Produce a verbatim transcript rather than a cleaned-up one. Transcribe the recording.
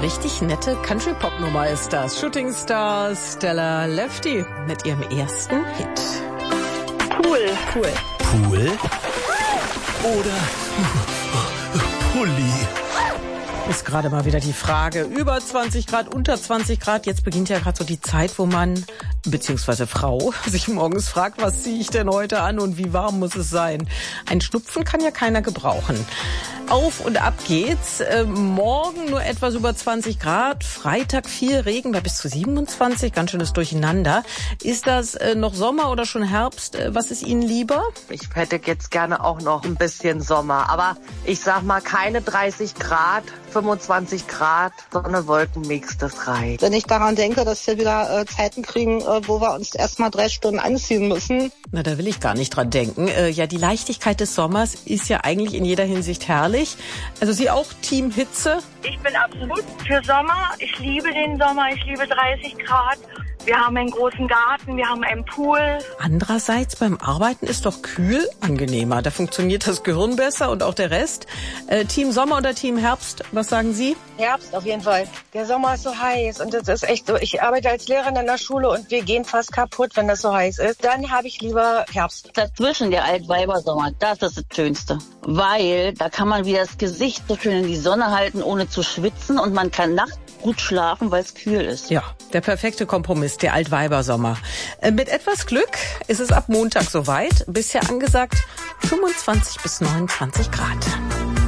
richtig nette Country-Pop-Nummer ist das. Shooting Star Stella Lefty mit ihrem ersten Hit. Cool. Cool. Pool oder Pulli? Ist gerade mal wieder die Frage. Über zwanzig Grad, unter zwanzig Grad. Jetzt beginnt ja gerade so die Zeit, wo man, beziehungsweise Frau, sich morgens fragt, was ziehe ich denn heute an und wie warm muss es sein? Ein Schnupfen kann ja keiner gebrauchen. Auf und ab geht's. Äh, morgen nur etwas über zwanzig Grad. Freitag viel Regen bei bis zu siebenundzwanzig. Ganz schönes Durcheinander. Ist das äh, noch Sommer oder schon Herbst? Äh, was ist Ihnen lieber? Ich hätte jetzt gerne auch noch ein bisschen Sommer. Aber ich sag mal, keine dreißig Grad, fünfundzwanzig Grad, Sonne, Wolkenmix, das reicht. Wenn ich daran denke, dass wir wieder äh, Zeiten kriegen, äh, wo wir uns erstmal drei Stunden anziehen müssen. Na, da will ich gar nicht dran denken. Äh, ja, die Leichtigkeit des Sommers ist ja eigentlich in jeder Hinsicht herrlich. Also Sie auch Team Hitze? Ich bin absolut für Sommer. Ich liebe den Sommer. Ich liebe dreißig Grad. Wir haben einen großen Garten, wir haben einen Pool. Andererseits beim Arbeiten ist doch kühl angenehmer. Da funktioniert das Gehirn besser und auch der Rest. Äh, Team Sommer oder Team Herbst, was sagen Sie? Herbst auf jeden Fall. Der Sommer ist so heiß und das ist echt so. Ich arbeite als Lehrerin in der Schule und wir gehen fast kaputt, wenn das so heiß ist. Dann habe ich lieber Herbst. Dazwischen der Altweibersommer, das ist das Schönste. Weil da kann man wieder das Gesicht so schön in die Sonne halten, ohne zu schwitzen und man kann nachts gut schlafen, weil es kühl ist. Ja, der perfekte Kompromiss, der Altweibersommer. Äh, mit etwas Glück ist es ab Montag soweit. Bisher angesagt fünfundzwanzig bis neunundzwanzig Grad.